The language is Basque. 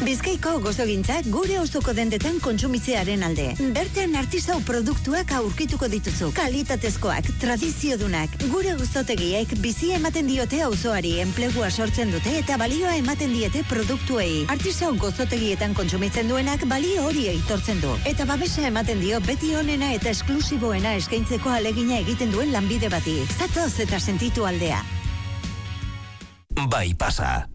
Bizkaiko gozogintzak gure auzoko dendetan kontsumitzearen alde. Bertan artisau produktuak aurkituko dituzu. Kalitatezkoak, tradiziodunak. Gure gozotegiek bizi ematen diote auzoari, enplegua sortzen dute eta balioa ematen diete produktuei. Artisau gozotegietan kontsumitzen duenak balio hori aitortzen du. Eta babesa ematen dio beti onena eta esklusiboena eskaintzeko alegina egiten duen lanbide bati. Zatoz eta sentitu aldea. Bai pasa.